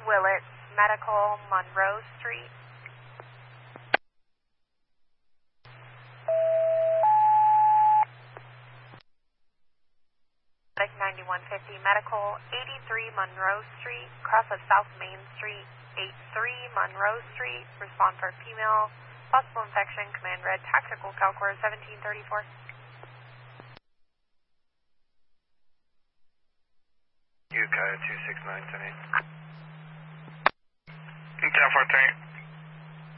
Willett Medical, Monroe Street. Medic 9150 Medical, 83 Monroe Street, cross of South Main Street, 83 Monroe Street. Respond for female, possible infection, command red, tactical Calcor 1734. Yuka 26978. Tower 14.